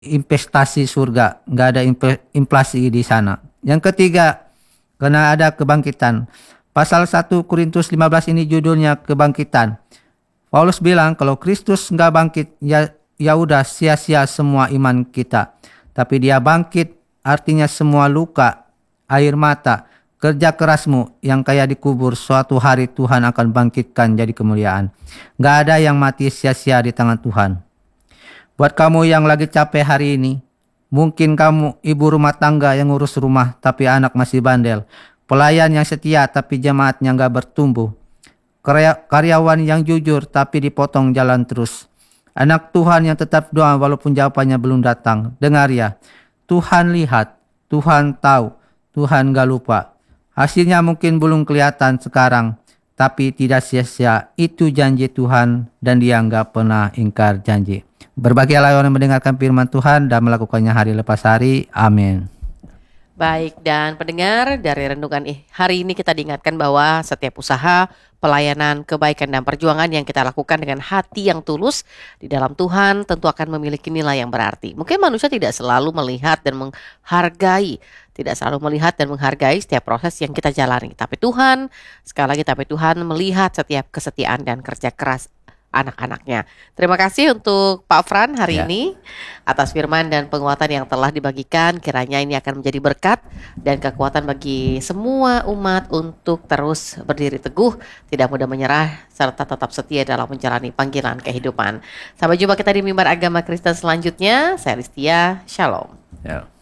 investasi surga, nggak ada inflasi di sana. Yang ketiga, karena ada kebangkitan. Pasal 1 Korintus 15 ini judulnya kebangkitan. Paulus bilang kalau Kristus nggak bangkit, ya udah sia-sia semua iman kita. Tapi dia bangkit, artinya semua luka, air mata, kerja kerasmu yang kayak dikubur, suatu hari Tuhan akan bangkitkan jadi kemuliaan. Nggak ada yang mati sia-sia di tangan Tuhan. Buat kamu yang lagi capek hari ini, mungkin kamu ibu rumah tangga yang ngurus rumah tapi anak masih bandel. Pelayan yang setia tapi jemaatnya nggak bertumbuh. Karyawan yang jujur tapi dipotong jalan terus. Anak Tuhan yang tetap doa walaupun jawabannya belum datang. Dengar ya, Tuhan lihat, Tuhan tahu, Tuhan gak lupa. Hasilnya mungkin belum kelihatan sekarang, tapi tidak sia-sia. Itu janji Tuhan dan dia gak pernah ingkar janji. Berbahagialah orang yang mendengarkan firman Tuhan dan melakukannya hari lepas hari. Amin. Baik, dan pendengar, dari renungan hari ini kita diingatkan bahwa setiap usaha, pelayanan, kebaikan, dan perjuangan yang kita lakukan dengan hati yang tulus di dalam Tuhan tentu akan memiliki nilai yang berarti. Mungkin manusia tidak selalu melihat dan menghargai, setiap proses yang kita jalani. Tapi Tuhan, sekali lagi tapi Tuhan melihat setiap kesetiaan dan kerja keras anak-anaknya. Terima kasih untuk Pak Fran hari ini atas firman dan penguatan yang telah dibagikan. Kiranya ini akan menjadi berkat dan kekuatan bagi semua umat untuk terus berdiri teguh, tidak mudah menyerah, serta tetap setia dalam menjalani panggilan kehidupan. Sampai jumpa kita di mimbar agama Kristen selanjutnya. Saya Listia, Shalom.